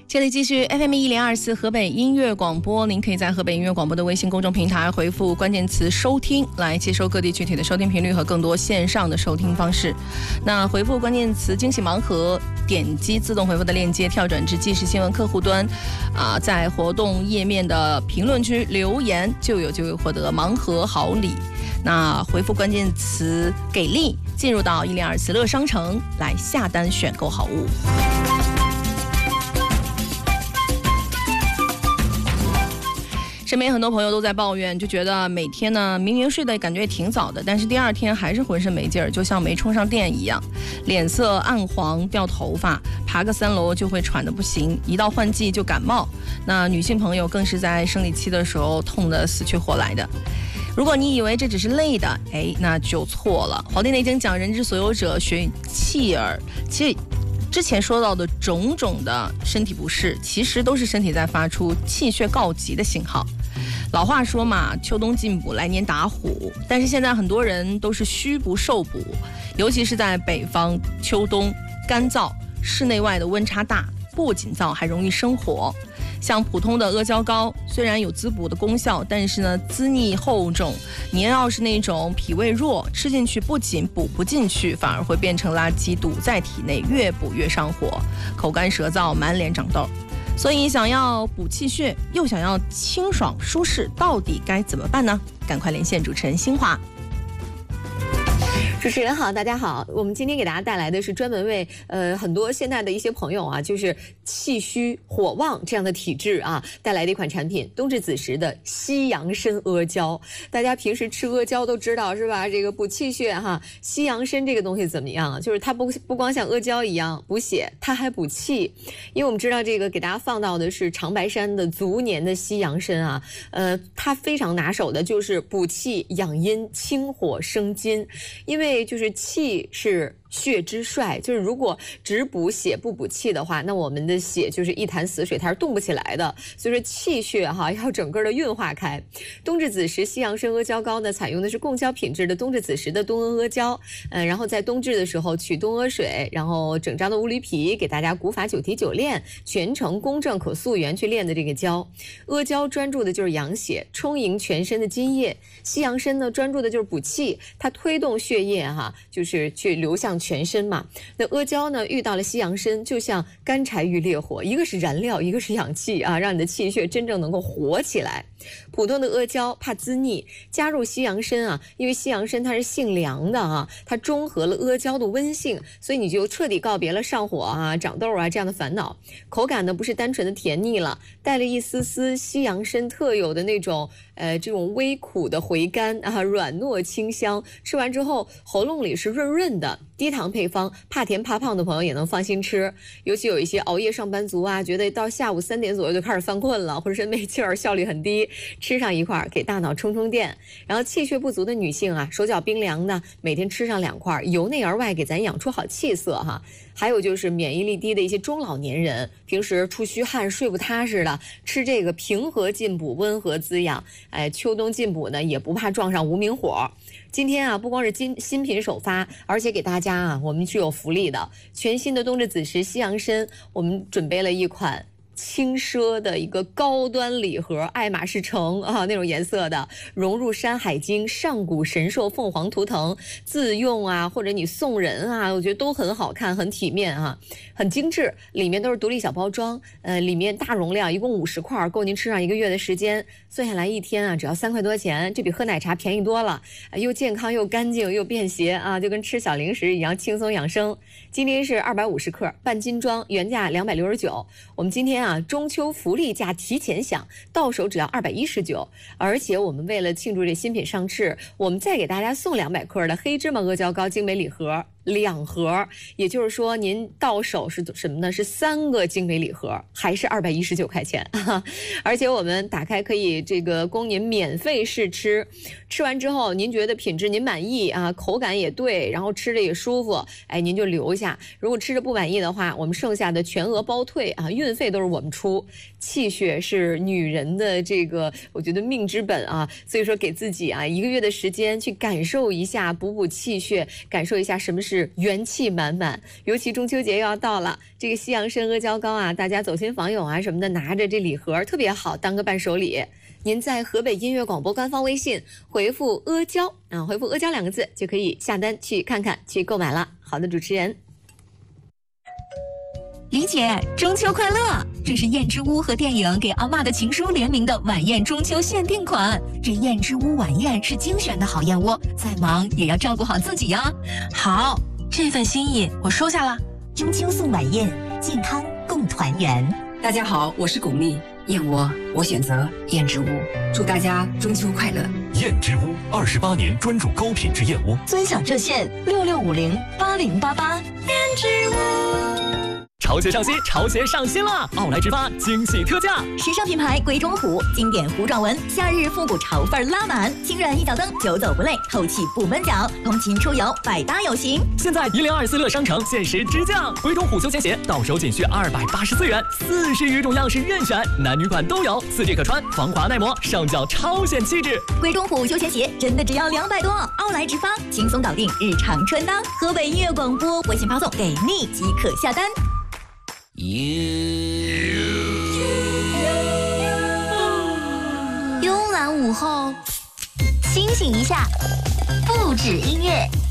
这里继续 FM1024 河北音乐广播，您可以在河北音乐广播的微信公众平台回复关键词收听来接收各地具体的收听频率和更多线上的收听方式。那回复关键词惊喜盲盒，点击自动回复的链接跳转至即时新闻客户端在活动页面的评论区留言就有获得盲盒好礼。那回复关键词给力进入到1024乐商城来下单选购好物。身边很多朋友都在抱怨，就觉得每天呢明明睡得感觉也挺早的，但是第二天还是浑身没劲儿，就像没充上电一样，脸色暗黄，掉头发，爬个3楼就会喘得不行，一到换季就感冒。那女性朋友更是在生理期的时候痛得死去活来的。如果你以为这只是累的，那就错了。《黄帝内经》讲人之所有者学气耳，其实之前说到的种种的身体不适，其实都是身体在发出气血告急的信号。老话说嘛，秋冬进补，来年打虎。但是现在很多人都是虚不受补，尤其是在北方，秋冬干燥，室内外的温差大，不仅燥还容易生火。像普通的阿胶糕虽然有滋补的功效，但是呢滋腻厚重，你要是那种脾胃弱，吃进去不仅补不进去，反而会变成垃圾堵在体内，越补越上火，口干舌燥，满脸长痘。所以想要补气血又想要清爽舒适，到底该怎么办呢？赶快连线主持人新华。 主持人好，大家好，我们今天给大家带来的是专门为很多现在的一些朋友啊，就是气虚火旺这样的体质啊，带来的一款产品，冬至子时的西洋参阿胶。大家平时吃阿胶都知道是吧？这个补气血哈，西洋参这个东西怎么样啊？就是它不光像阿胶一样补血，它还补气。因为我们知道这个给大家放到的是长白山的足年的西洋参啊，它非常拿手的就是补气养阴、清火生津。因为就是气是血之帅，就是如果只补血不补气的话，那我们的血就是一潭死水，它是动不起来的。所以说气血要整个的运化开。冬至子时西洋参阿胶膏呢，采用的是贡胶品质的冬至子时的冬阿胶，然后在冬至的时候取冬阿水，然后整张的乌驴皮给大家古法9提9炼，全程公正可溯源去炼的这个胶。阿胶专注的就是养血，充盈全身的津液；西洋参呢专注的就是补气，它推动血液就是去流向全身嘛。那阿胶呢遇到了西洋参，就像干柴遇烈火，一个是燃料，一个是氧气啊，让你的气血真正能够活起来。普通的阿胶怕滋腻，加入西洋参因为西洋参它是性凉的它中和了阿胶的温性，所以你就彻底告别了上火长痘这样的烦恼。口感呢不是单纯的甜腻了，带了一丝丝西洋参特有的那种这种微苦的回甘软糯清香，吃完之后喉咙里是润润的。低糖配方，怕甜怕胖的朋友也能放心吃。尤其有一些熬夜上班族觉得到下午3点左右就开始犯困了，浑身没劲儿，效率很低，吃上一块给大脑充电。然后气血不足的女性手脚冰凉的，每天吃上2块，由内而外给咱养出好气色还有就是免疫力低的一些中老年人，平时出虚汗睡不踏实的，吃这个平和进补，温和滋养。秋冬进补呢也不怕撞上无名火。今天不光是新品首发，而且给大家我们是有福利的。全新的冬至子时西洋参，我们准备了一款轻奢的一个高端礼盒，爱马仕橙那种颜色的，融入山海经、上古神兽、凤凰图腾，自用或者你送人我觉得都很好看，很体面很精致。里面都是独立小包装，里面大容量，一共50块，够您吃上1个月的时间。算下来一天只要3块多钱，这比喝奶茶便宜多了，又健康又干净又便携就跟吃小零食一样轻松养生。今天是250克半斤装，原价269，我们今天中秋福利价提前享，到手只要219。而且我们为了庆祝这新品上市，我们再给大家送200克的黑芝麻阿胶糕精美礼盒，2盒，也就是说您到手是什么呢？是3个精美礼盒，还是219块钱而且我们打开可以这个供您免费试吃，吃完之后您觉得品质您满意口感也对，然后吃着也舒服，您就留下。如果吃着不满意的话，我们剩下的全额包退运费都是我们出。气血是女人的这个我觉得命之本所以说给自己1个月的时间去感受一下补气血，感受一下什么是是元气满满。尤其中秋节又要到了，这个西洋参阿胶糕啊，大家走亲访友啊什么的，拿着这礼盒特别好，当个伴手礼。您在河北音乐广播官方微信回复阿胶回复阿胶2个字就可以下单去看看去购买了。好的，主持人。 李姐，中秋快乐！这是燕之屋和电影给阿嬷的情书联名的晚宴中秋限定款。这燕之屋晚宴是精选的好燕窝，再忙也要照顾好自己呀。 好，这份心意我收下了。 中秋送晚宴，健康共团圆。 大家好，我是巩俐，燕窝我选择燕之屋，祝大家中秋快乐。 燕之屋28年专注高品质燕窝， 尊享热线66508088。 燕之屋。潮鞋上新，潮鞋上新了！奥莱直发惊喜特价， 时尚品牌鬼冢虎经典糊状纹，夏日复古潮范拉满，轻软一脚蹬，久走不累，透气不闷脚，通勤出游百搭有型。 现在1024乐商城限时直降，鬼冢虎休闲鞋到手仅需284元，40余种样式任选，男女款都有，4季可穿，防滑耐磨，上脚超显气质。 鬼冢虎休闲鞋真的只要200多，奥莱直发轻松搞定日常穿搭。河北音乐广播微信发送给你即可下单。慵懒午后，清醒一下，不止音乐。